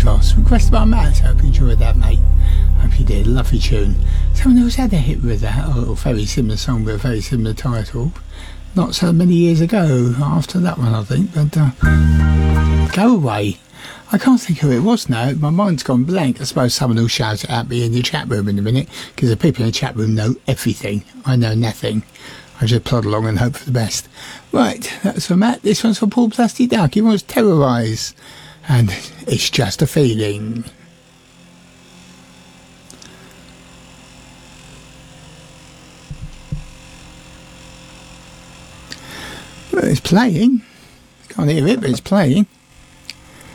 Dross, requested by Matt. Hope you enjoyed that, mate. Hope you did. Lovely tune. Someone else had a hit with that, or a very similar song with a very similar title. Not so many years ago, after that one, I think. But Go Away. I can't think who it was now. My mind's gone blank. I suppose someone will shout it at me in the chat room in a minute, because the people in the chat room know everything. I know nothing. I just plod along and hope for the best. Right, that's for Matt. This one's for Paul Plasty Duck. He wants Terrorise. And It's Just a Feeling. Well, it's playing. Can't hear it, but it's playing.